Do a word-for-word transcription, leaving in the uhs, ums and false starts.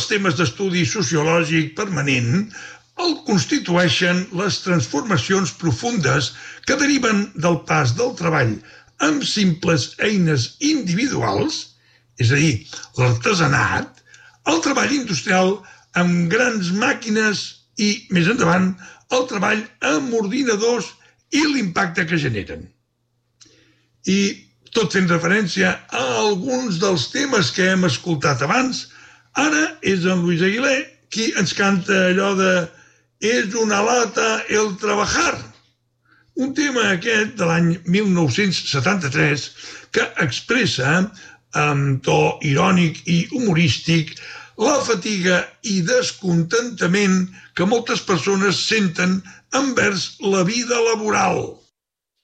dels temes d'estudi sociològic permanent el constitueixen les transformacions profundes que deriven del pas del treball amb simples eines individuals, és a dir, l'artesanat, el treball industrial amb grans màquines i, més endavant, el treball amb ordinadors i l'impacte que generen. I, tot fent referència a alguns dels temes que hem escoltat abans, ara és en Luis Aguilé qui ens canta allò de «És una lata el trabajar», un tema aquest de l'any mil nou-cents setanta-tres que expressa, amb to irònic i humorístic, la fatiga i descontentament que moltes persones senten envers la vida laboral.